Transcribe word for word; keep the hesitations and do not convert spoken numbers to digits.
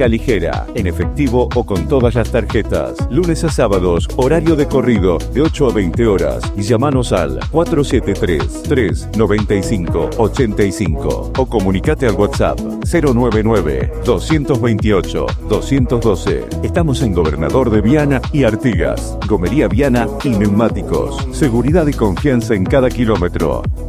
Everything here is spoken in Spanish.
Marca ligera, en efectivo o con todas las tarjetas. Lunes a sábados, horario de corrido, de ocho a veinte horas. Y llamanos al cuatro siete tres, tres nueve cinco, ocho cinco o comunicate al WhatsApp cero nueve nueve, dos dos ocho, dos uno dos. Estamos en Gobernador de Viana y Artigas. Gomería Viana y Neumáticos. Seguridad y confianza en cada kilómetro.